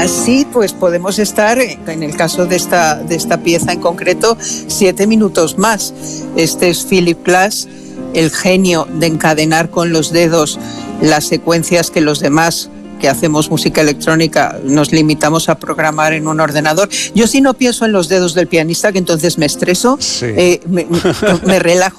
así pues podemos estar, en el caso de esta pieza en concreto, 7 minutos más. Este es Philip Glass, el genio de encadenar con los dedos las secuencias que los demás que hacemos música electrónica nos limitamos a programar en un ordenador. Yo sí no pienso en los dedos del pianista, que entonces me estreso, sí. me relajo